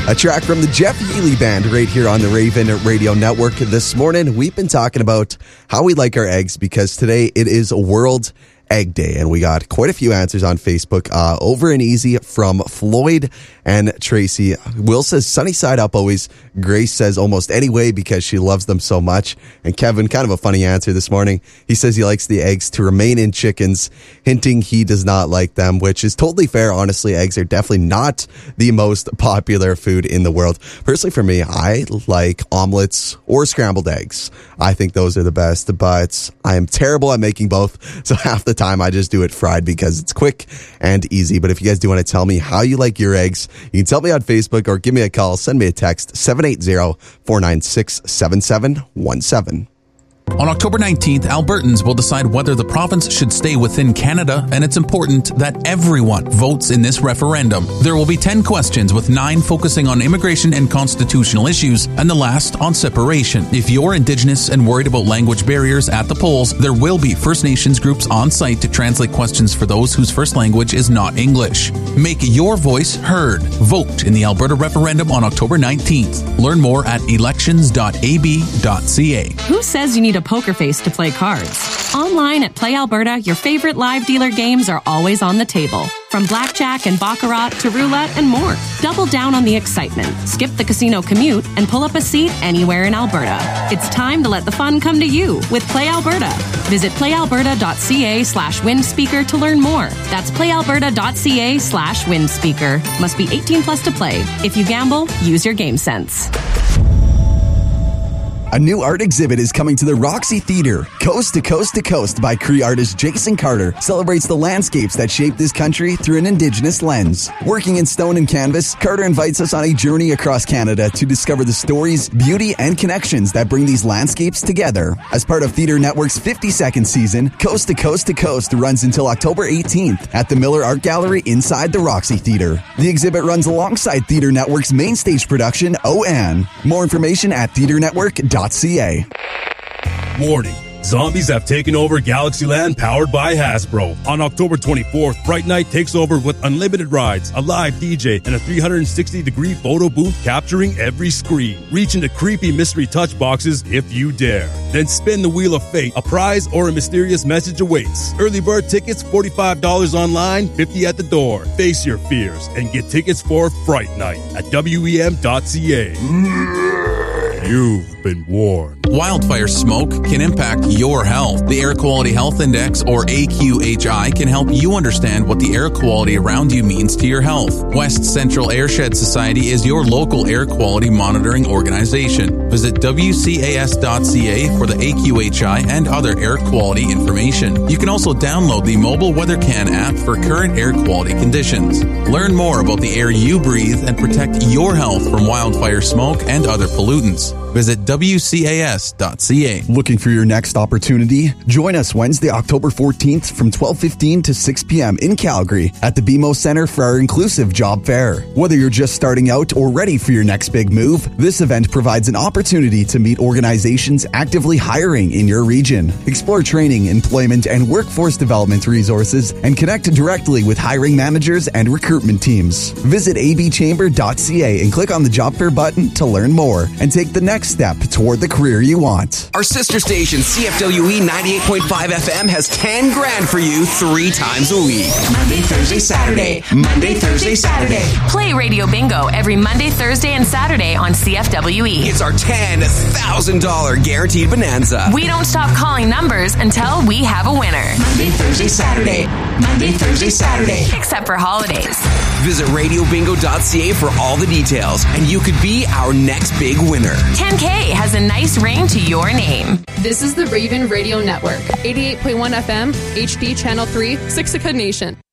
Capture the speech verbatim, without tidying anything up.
A track from the Jeff Healey Band right here on the Raven Radio Network. This morning, we've been talking about how we like our eggs because today it is World Egg Day, and we got quite a few answers on Facebook. Uh, over and easy from Floyd and Tracy. Will says sunny side up always. Grace says almost any way because she loves them so much. And Kevin, kind of a funny answer this morning. He says he likes the eggs to remain in chickens, hinting he does not like them, which is totally fair. Honestly, eggs are definitely not the most popular food in the world. Personally, for me, I like omelets or scrambled eggs. I think those are the best, but I am terrible at making both. So half the time I just do it fried because it's quick and easy. But if you guys do want to tell me how you like your eggs, you can tell me on Facebook or give me a call. Send me a text, seven eight zero, four nine six, seven seven one seven. On October nineteenth, Albertans will decide whether the province should stay within Canada, and it's important that everyone votes in this referendum. There will be ten questions, with nine focusing on immigration and constitutional issues, and the last on separation. If you're Indigenous and worried about language barriers at the polls, there will be First Nations groups on site to translate questions for those whose first language is not English. Make your voice heard. Vote in the Alberta referendum on October nineteenth. Learn more at elections dot a b dot c a. Who says you need a poker face to play cards? Online at Play Alberta, your favorite live dealer games are always on the table. From blackjack and baccarat to roulette and more. Double down on the excitement. Skip the casino commute and pull up a seat anywhere in Alberta. It's time to let the fun come to you with Play Alberta. Visit playalberta.ca slash windspeaker to learn more. That's playalberta.ca slash windspeaker. Must be eighteen plus to play. If you gamble, use your game sense. A new art exhibit is coming to the Roxy Theatre. Coast to Coast to Coast by Cree artist Jason Carter celebrates the landscapes that shape this country through an Indigenous lens. Working in stone and canvas, Carter invites us on a journey across Canada to discover the stories, beauty, and connections that bring these landscapes together. As part of Theatre Network's fifty-second season, Coast to Coast to Coast runs until October eighteenth at the Miller Art Gallery inside the Roxy Theatre. The exhibit runs alongside Theatre Network's main stage production, O N. More information at theatre network dot c a. Warning. Zombies have taken over Galaxyland powered by Hasbro. On October twenty-fourth, Fright Night takes over with unlimited rides, a live D J, and a three hundred sixty degree photo booth capturing every screen. Reach into creepy mystery touch boxes if you dare. Then spin the wheel of fate. A prize or a mysterious message awaits. Early bird tickets, forty-five dollars online, fifty dollars at the door. Face your fears and get tickets for Fright Night at W E M dot c a. You've been warned. Wildfire smoke can impact your health. The Air Quality Health Index, or A Q H I, can help you understand what the air quality around you means to your health. West Central Airshed Society is your local air quality monitoring organization. Visit W C A S dot c a for the A Q H I and other air quality information. You can also download the mobile WeatherCan app for current air quality conditions. Learn more about the air you breathe and protect your health from wildfire smoke and other pollutants. Visit W C A S dot c a. Looking for your next opportunity? Join us Wednesday, October fourteenth from twelve fifteen to six p.m. in Calgary at the B M O Centre for our inclusive job fair. Whether you're just starting out or ready for your next big move, this event provides an opportunity to meet organizations actively hiring in your region. Explore training, employment, and workforce development resources and connect directly with hiring managers and recruitment teams. Visit a b chamber dot c a and click on the job fair button to learn more and take the next step toward the career you want. Our sister station, C F W E ninety-eight point five F M, has ten grand for you three times a week. Monday, Thursday, Saturday. Monday, Thursday, Saturday. Play Radio Bingo every Monday, Thursday, and Saturday on C F W E. It's our ten thousand dollars guaranteed bonanza. We don't stop calling numbers until we have a winner. Monday, Thursday, Saturday. Monday, Thursday, Saturday. Except for holidays. Visit radio bingo dot c a for all the details, and you could be our next big winner. ten K has a nice ring to your name. This is the Raven Radio Network. eighty-eight point one F M, H D Channel three, Siksika Nation.